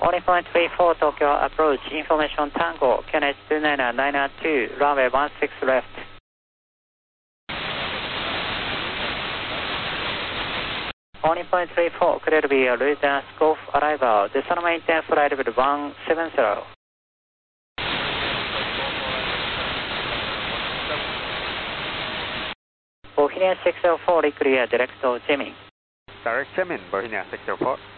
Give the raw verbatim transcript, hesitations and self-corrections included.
Only point three four Tokyo approach, information Tango, K N H two nine nine two, runway one six left. Only point three four, clear to be a Louisiana Golf arrival, descend maintain flight level one seven zero. Bohemia six zero four, clear direct to Jimin. Direct Jimin, Bohemia six zero four.